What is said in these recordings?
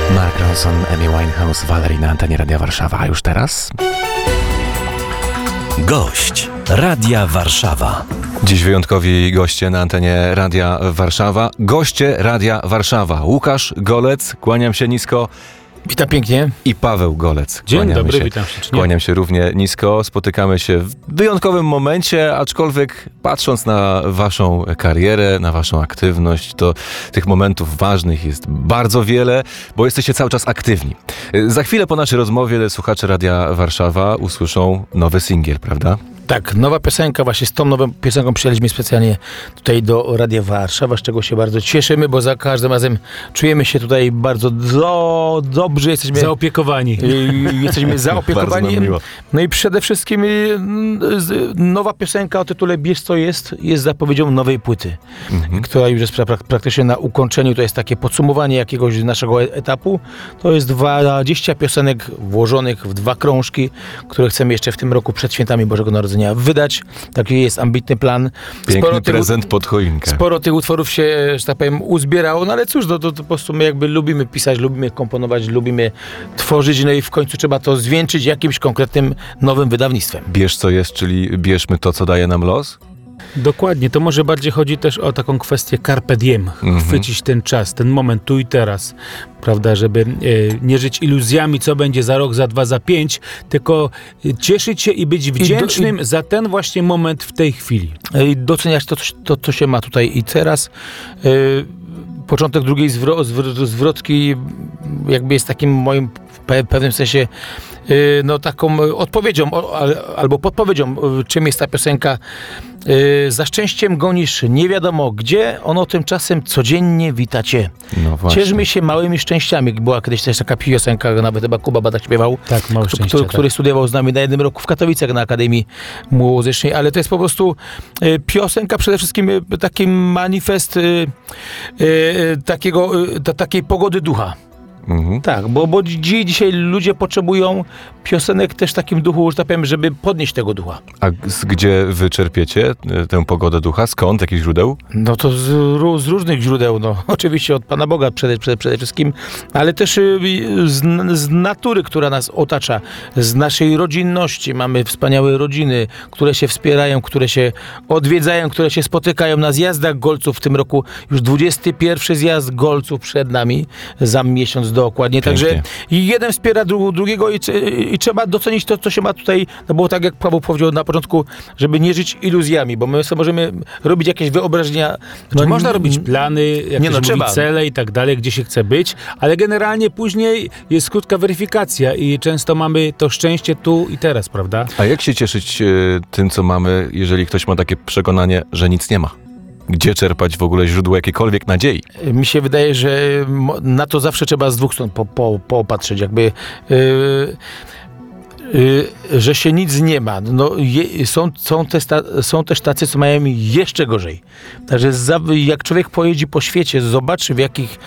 Mark Ronson, Amy Winehouse, Valerie na antenie Radia Warszawa. A już teraz? Gość Radia Warszawa. Dziś wyjątkowi goście na antenie Radia Warszawa. Goście Radia Warszawa. Łukasz Golec, kłaniam się nisko. Witam pięknie. I Paweł Golec. Dzień dobry, witam ślicznie. Kłaniam się równie nisko. Spotykamy się w wyjątkowym momencie, aczkolwiek patrząc na waszą karierę, na waszą aktywność, to tych momentów ważnych jest bardzo wiele, bo jesteście cały czas aktywni. Za chwilę po naszej rozmowie słuchacze Radia Warszawa usłyszą nowy singiel, prawda? Tak, nowa piosenka, właśnie z tą nową piosenką przyjechaliśmy specjalnie tutaj do Radia Warszawa, z czego się bardzo cieszymy, bo za każdym razem czujemy się tutaj bardzo dobrze, jesteśmy zaopiekowani. Jesteśmy zaopiekowani. Bardzo nam miło. No i przede wszystkim nowa piosenka o tytule Bierz co jest zapowiedzią nowej płyty, która już jest praktycznie na ukończeniu. To jest takie podsumowanie jakiegoś naszego etapu. To jest 20 piosenek włożonych w 2 krążki, które chcemy jeszcze w tym roku przed świętami Bożego Narodzenia wydać. Taki jest ambitny plan. Piękny prezent pod choinkę. Sporo tych utworów się, że tak powiem, uzbierało, no ale cóż, to po prostu my jakby lubimy pisać, lubimy komponować, lubimy tworzyć, no i w końcu trzeba to zwieńczyć jakimś konkretnym nowym wydawnictwem. Bierz co jest, czyli bierzmy to, co daje nam los? Dokładnie, to może bardziej chodzi też o taką kwestię carpe diem, chwycić ten czas, ten moment tu i teraz, prawda, żeby nie żyć iluzjami, co będzie za rok, za 2, za 5, tylko cieszyć się i być wdzięcznym za ten właśnie moment w tej chwili. I doceniać to, co się ma tutaj i teraz. Początek drugiej zwrotki jakby jest takim moim w pewnym sensie no taką odpowiedzią albo podpowiedzią, czym jest ta piosenka. Za szczęściem gonisz nie wiadomo gdzie, ono tymczasem codziennie wita cię. No właśnie. Cieszmy się małymi szczęściami. Była kiedyś też taka piosenka, nawet chyba Kuba Bada śpiewał, tak, małe szczęście, który studiował z nami na jednym roku w Katowicach na Akademii Muzycznej, ale to jest po prostu piosenka przede wszystkim taki manifest takiej pogody ducha. Tak, bo dzisiaj ludzie potrzebują piosenek też w takim duchu, że tak powiem, żeby podnieść tego ducha. A gdzie wy czerpiecie tę pogodę ducha? Skąd? Jakich źródeł? No to z różnych źródeł, no. Oczywiście od Pana Boga przede wszystkim, ale też z natury, która nas otacza, z naszej rodzinności. Mamy wspaniałe rodziny, które się wspierają, które się odwiedzają, które się spotykają na zjazdach golców. W tym roku już 21 zjazd golców przed nami, za miesiąc dokładnie. Pięknie. Także jeden wspiera drugiego i trzeba docenić to, co się ma tutaj, no bo tak jak Paweł powiedział na początku, żeby nie żyć iluzjami, bo my sobie możemy robić jakieś wyobrażenia. No, można robić plany, jakieś cele i tak dalej, gdzie się chce być, ale generalnie później jest krótka weryfikacja i często mamy to szczęście tu i teraz, prawda? A jak się cieszyć tym, co mamy, jeżeli ktoś ma takie przekonanie, że nic nie ma? Gdzie czerpać w ogóle źródło jakiejkolwiek nadziei? Mi się wydaje, że na to zawsze trzeba z 2 stron popatrzeć, jakby że się nic nie ma. No, są też tacy, co mają jeszcze gorzej. Także jak człowiek pojedzie po świecie, zobaczy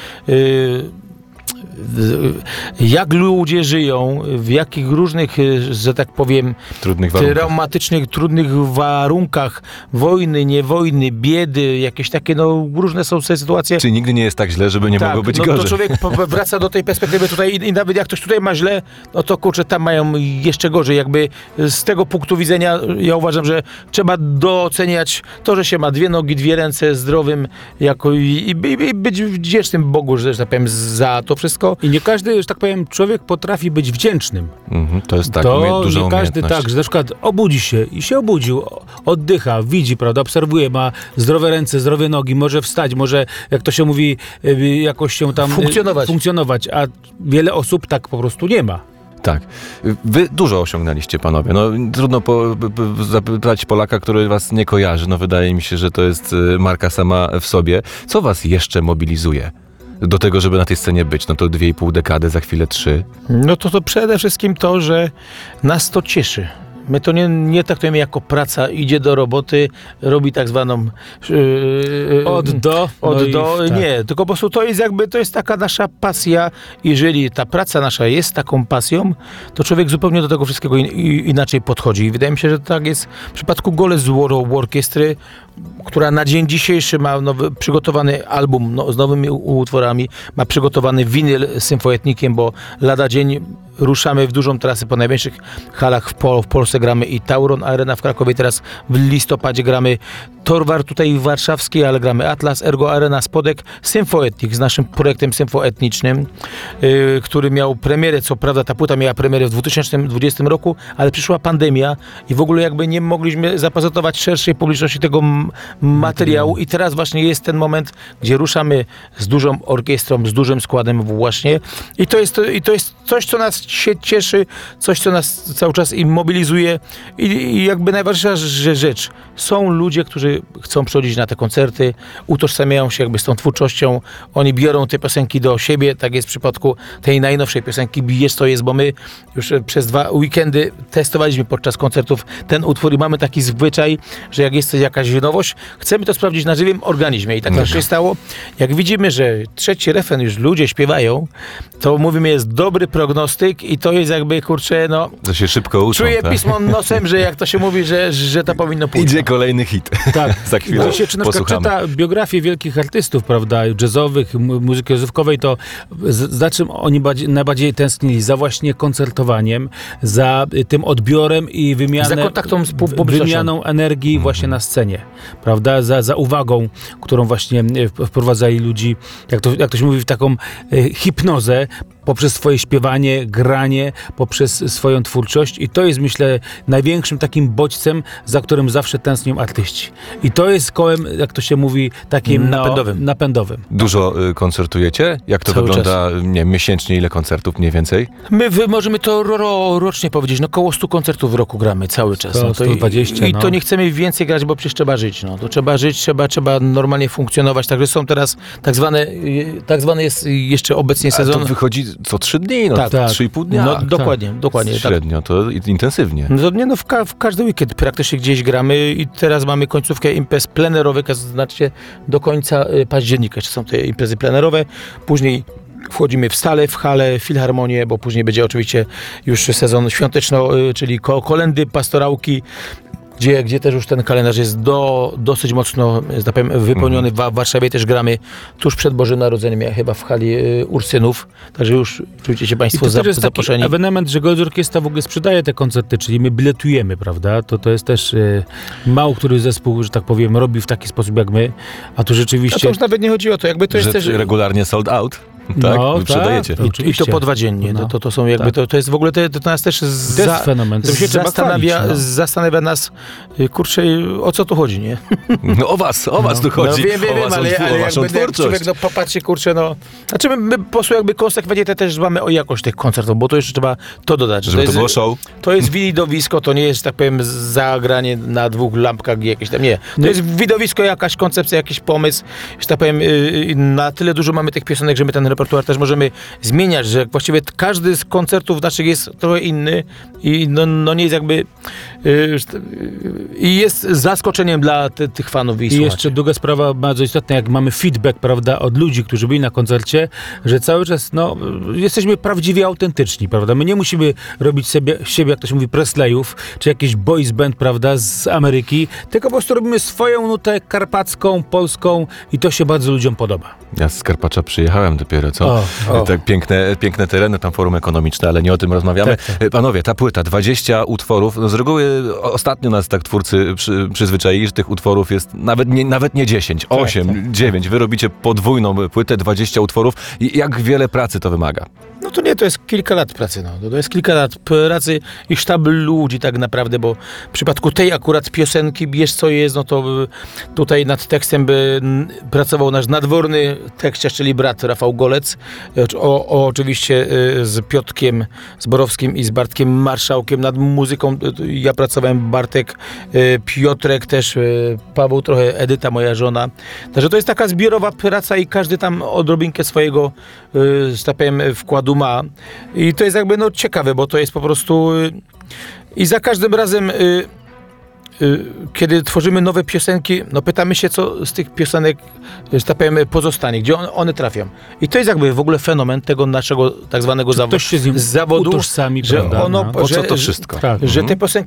jak ludzie żyją, w jakich różnych, że tak powiem, traumatycznych, trudnych warunkach, wojny, nie wojny, biedy, jakieś takie, no różne są sytuacje. Czyli nigdy nie jest tak źle, żeby nie mogło być gorzej. To człowiek wraca do tej perspektywy tutaj i nawet jak ktoś tutaj ma źle, no to kurczę, tam mają jeszcze gorzej. Jakby z tego punktu widzenia ja uważam, że trzeba doceniać to, że się ma 2 nogi, 2 ręce, zdrowym i być wdzięcznym Bogu, że tak powiem, za to wszystko. I nie każdy, że tak powiem, człowiek potrafi być wdzięcznym. To jest tak, duża nie każdy tak, że na przykład obudzi się i się obudził, oddycha, widzi, prawda, obserwuje, ma zdrowe ręce, zdrowe nogi, może wstać, może, jak to się mówi, jakoś się tam funkcjonować, a wiele osób tak po prostu nie ma. Tak. Wy dużo osiągnęliście, panowie. No, trudno zapytać Polaka, który was nie kojarzy. No, wydaje mi się, że to jest marka sama w sobie. Co was jeszcze mobilizuje do tego, żeby na tej scenie być? No to 2,5 dekady, za chwilę 3. No to przede wszystkim to, że nas to cieszy. My to nie traktujemy jako praca, idzie do roboty, robi tak zwaną nie, tylko po prostu to jest taka nasza pasja. Jeżeli ta praca nasza jest taką pasją, to człowiek zupełnie do tego wszystkiego inaczej podchodzi. I wydaje mi się, że tak jest w przypadku Golec Orkiestry. która na dzień dzisiejszy ma przygotowany album z nowymi utworami, ma przygotowany winyl z symfoetnikiem, bo lada dzień ruszamy w dużą trasę po największych halach w Polsce. Gramy i Tauron Arena w Krakowie, teraz w listopadzie gramy Torwar tutaj warszawski, ale gramy Atlas, Ergo Arena, Spodek, Symfoetnik z naszym projektem symfoetnicznym, który miał premierę, co prawda ta płyta miała premierę w 2020 roku, ale przyszła pandemia i w ogóle jakby nie mogliśmy zaprezentować szerszej publiczności tego materiału i teraz właśnie jest ten moment, gdzie ruszamy z dużą orkiestrą, z dużym składem właśnie i to jest coś, co nas się cieszy, coś, co nas cały czas mobilizuje i jakby najważniejsza rzecz, są ludzie, którzy chcą przychodzić na te koncerty, utożsamiają się jakby z tą twórczością, oni biorą te piosenki do siebie, tak jest w przypadku tej najnowszej piosenki Bijesz to jest, bo my już przez 2 weekendy testowaliśmy podczas koncertów ten utwór i mamy taki zwyczaj, że jak jest jakaś nowość, chcemy to sprawdzić na żywym organizmie i tak też się stało. Jak widzimy, że trzeci refren już ludzie śpiewają, to mówimy, jest dobry prognostyk i to jest jakby, kurczę, no... To się szybko uczą, Czuję tak? pismo nosem, że jak to się mówi, że to powinno pójść. Idzie kolejny hit. Tak. Za chwilę To się, czy na przykład posłuchamy. czyta biografię wielkich artystów, prawda, jazzowych, muzyki rozrywkowej, to za czym oni najbardziej tęsknili? Za właśnie koncertowaniem, za tym odbiorem i Za kontaktą z publicznością. wymianą energii właśnie na scenie, prawda, za uwagą, którą właśnie wprowadzali ludzi, jak to się mówi, w taką hipnozę, poprzez swoje śpiewanie, granie, poprzez swoją twórczość i to jest, myślę, największym takim bodźcem, za którym zawsze tęsknią artyści. I to jest kołem, jak to się mówi, takim napędowym. Dużo koncertujecie? Jak to Cały wygląda, nie wiem, miesięcznie, ile koncertów mniej więcej? My możemy to rocznie powiedzieć, no koło 100 koncertów w roku gramy cały czas. No to 120, I no. to nie chcemy więcej grać, bo przecież trzeba żyć. No. To trzeba żyć, trzeba normalnie funkcjonować. Także są teraz tak zwany jest jeszcze obecnie A sezon. to wychodzi co 3 dni, no Tak, tak. 3,5 dnia. No dokładnie. Tak. Średnio, to intensywnie. No, to w każdy weekend praktycznie gdzieś gramy i teraz mamy końcówkę imprez plenerowych, to znaczy do końca października jeszcze są te imprezy plenerowe, później wchodzimy w salę, w halę, filharmonię, bo później będzie oczywiście już sezon świąteczny, czyli kolędy, pastorałki, gdzie też już ten kalendarz jest dosyć mocno, że tak powiem, wypełniony. W Warszawie też gramy tuż przed Bożym Narodzeniem, ja chyba w hali Ursynów, także już czujcie się Państwo I to też jest zaproszeni. taki ewenement, że Gold Orkiestra w ogóle sprzedaje te koncerty, czyli my biletujemy, prawda? To jest też mało który zespół, że tak powiem, robi w taki sposób jak my, a tu No rzeczywiście... to już nawet nie chodzi o to, jakby to jest Że też... regularnie sold out? Tak? No, Wy sprzedajecie. tak. I Oczywiście. to po 2 dziennie. No. To są jakby, to jest w ogóle, to nas też To jest fenomen. To się trzeba zastanawia, chwalić, no. zastanawia nas, kurczę, o co tu chodzi, nie? No o was tu chodzi. No wiem, o waszą, ale o waszą jakby twórczość. człowiek, no popatrzy, kurczę, no... Znaczy my po prostu jakby konsekwentnie też dbamy o jakość tych koncertów, bo to jeszcze trzeba to dodać. że Żeby to jest, było show. To jest widowisko, to nie jest, tak powiem, zagranie na 2 lampkach jakieś tam, nie. To No. jest widowisko, jakaś koncepcja, jakiś pomysł, że tak powiem, na tyle dużo mamy tych piosenek, że my ten repertuar też możemy zmieniać, że właściwie każdy z koncertów naszych jest trochę inny i no nie jest jakby i jest zaskoczeniem dla tych fanów i I słuchaczy. jeszcze druga sprawa bardzo istotna, jak mamy feedback, prawda, od ludzi, którzy byli na koncercie, że cały czas, no, jesteśmy prawdziwie autentyczni, prawda, my nie musimy robić siebie, jak to się mówi, Presleyów, czy jakiś boys band, prawda, z Ameryki, tylko po prostu robimy swoją nutę karpacką, polską i to się bardzo ludziom podoba. Ja z Karpacza przyjechałem dopiero, co? O. Tak piękne tereny, tam forum ekonomiczne, ale nie o tym rozmawiamy. Tak, Panowie, ta płyta, 20 utworów, no z reguły ostatnio nas tak twórcy przyzwyczaili, że tych utworów jest nawet nie 10, 8, 9. Wy robicie podwójną płytę, 20 utworów. I jak wiele pracy to wymaga? No to nie, to jest kilka lat pracy, no. To jest kilka lat pracy i sztab ludzi tak naprawdę, bo w przypadku tej akurat piosenki Bierz co jest, no to tutaj nad tekstem by pracował nasz nadworny tekściarz, czyli brat Rafał Golec, oczywiście z Piotrkiem Zborowskim i z Bartkiem Marszałkiem nad muzyką. Ja pracowałem, Bartek, Piotrek też, Paweł trochę, Edyta, moja żona. Także to jest taka zbiorowa praca i każdy tam odrobinkę swojego, że tak powiem, wkładu ma. I to jest jakby no ciekawe, bo to jest po prostu i za każdym razem kiedy tworzymy nowe piosenki, no pytamy się, co z tych piosenek, że tak powiem, pozostanie, gdzie one trafią. I to jest jakby w ogóle fenomen tego naszego tak zwanego Ktoś się z nim zawodu, utożsami, że prawda? ono, No. Po co że, to wszystko? Tak. że te piosenki